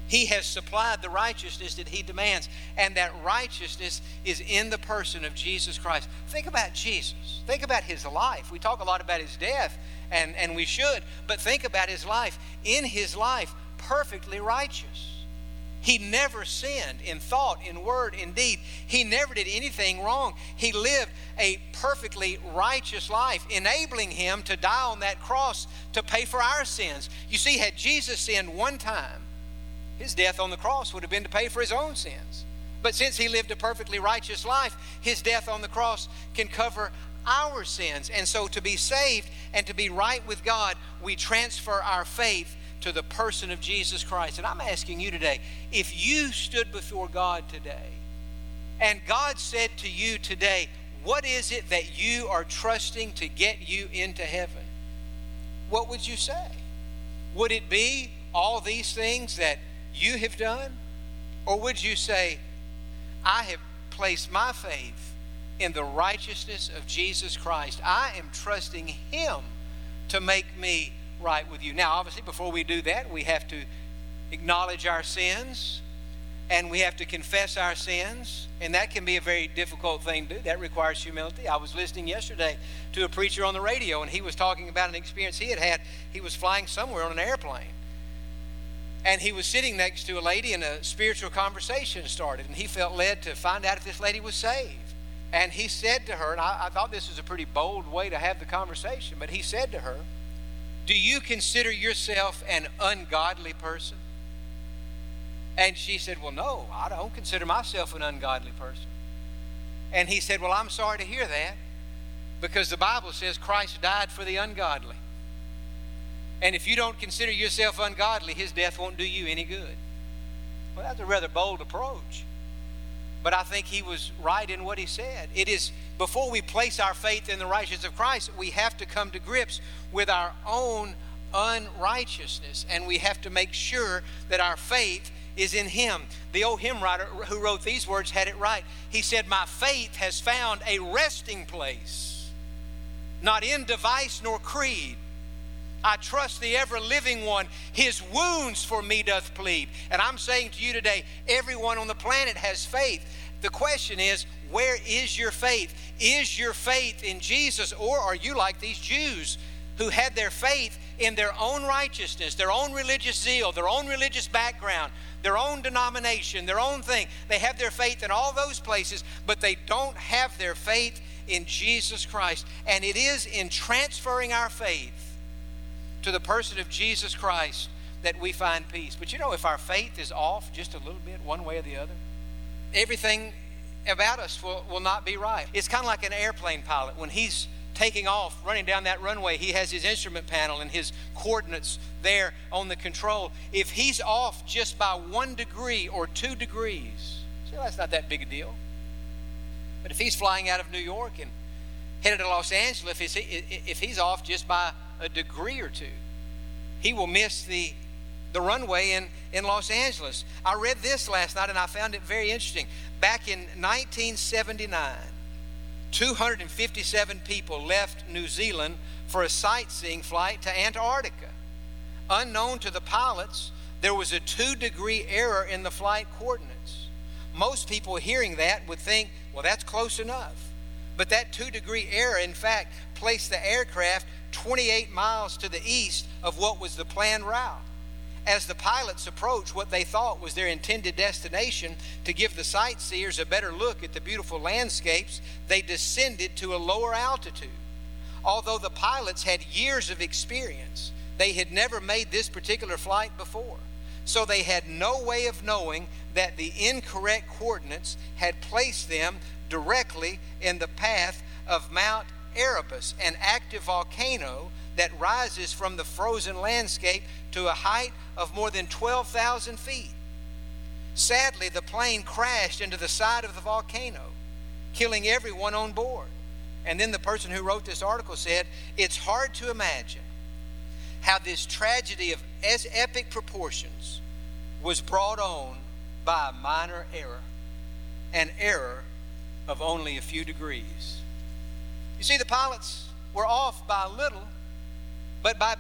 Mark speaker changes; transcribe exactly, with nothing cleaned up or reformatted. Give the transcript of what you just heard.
Speaker 1: He has supplied the righteousness that he demands. And that righteousness is in the person of Jesus Christ. Think about Jesus. Think about his life. We talk a lot about his death, and, and we should. But think about his life. In his life, perfectly righteous. He never sinned in thought, in word, in deed. He never did anything wrong. He lived a perfectly righteous life, enabling him to die on that cross to pay for our sins. You see, had Jesus sinned one time, his death on the cross would have been to pay for his own sins. But since he lived a perfectly righteous life, his death on the cross can cover our sins. And so to be saved and to be right with God, we transfer our faith to the person of Jesus Christ. And I'm asking you today, if you stood before God today and God said to you today, what is it that you are trusting to get you into heaven? What would you say? Would it be all these things that you have done? Or would you say, I have placed my faith in the righteousness of Jesus Christ. I am trusting him to make me right with you. Now, obviously, before we do that, we have to acknowledge our sins and we have to confess our sins. And that can be a very difficult thing to do. That requires humility. I was listening yesterday to a preacher on the radio, and he was talking about an experience he had had. He was flying somewhere on an airplane. And he was sitting next to a lady, and a spiritual conversation started. And he felt led to find out if this lady was saved. And he said to her, and I, I thought this was a pretty bold way to have the conversation, but he said to her, do you consider yourself an ungodly person? And she said, well, no, I don't consider myself an ungodly person. And he said, well, I'm sorry to hear that, because the Bible says Christ died for the ungodly. And if you don't consider yourself ungodly, his death won't do you any good. Well, that's a rather bold approach. But I think he was right in what he said. It is, before we place our faith in the righteousness of Christ, we have to come to grips with our own unrighteousness. And we have to make sure that our faith is in him. The old hymn writer who wrote these words had it right. He said, my faith has found a resting place, not in device nor creed. I trust the ever-living one. His wounds for me doth plead. And I'm saying to you today, everyone on the planet has faith. The question is, where is your faith? Is your faith in Jesus, or are you like these Jews who had their faith in their own righteousness, their own religious zeal, their own religious background, their own denomination, their own thing? They have their faith in all those places, but they don't have their faith in Jesus Christ. And it is in transferring our faith to the person of Jesus Christ that we find peace. But you know, if our faith is off just a little bit, one way or the other, everything about us will, will not be right. It's kind of like an airplane pilot. When he's taking off, running down that runway, he has his instrument panel and his coordinates there on the control. If he's off just by one degree or two degrees, see, that's not that big a deal. But if he's flying out of New York and headed to Los Angeles, if, he, if he's off just by a degree or two, he will miss the the runway in, in Los Angeles. I read this last night and I found it very interesting. Back in nineteen seventy-nine, two hundred fifty-seven people left New Zealand for a sightseeing flight to Antarctica. Unknown to the pilots, there was a two-degree error in the flight coordinates. Most people hearing that would think, well, that's close enough. But that two-degree error, in fact, placed the aircraft twenty-eight miles to the east of what was the planned route. As the pilots approached what they thought was their intended destination, to give the sightseers a better look at the beautiful landscapes, they descended to a lower altitude. Although the pilots had years of experience, they had never made this particular flight before. So they had no way of knowing that the incorrect coordinates had placed them directly in the path of Mount Erebus, an active volcano that rises from the frozen landscape to a height of more than twelve thousand feet. Sadly, the plane crashed into the side of the volcano, killing everyone on board. And then the person who wrote this article said, it's hard to imagine how this tragedy of as epic proportions was brought on by a minor error, an error of only a few degrees. You see, the pilots were off by a little, but by